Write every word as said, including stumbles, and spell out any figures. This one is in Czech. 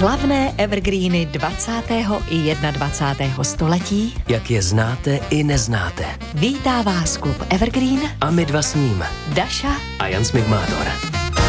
Slavné evergreeny dvacátého i dvacátého prvního století, jak je znáte i neznáte. Vítá vás klub Evergreen a my dva s ním. Daša a Jan Smigmátor.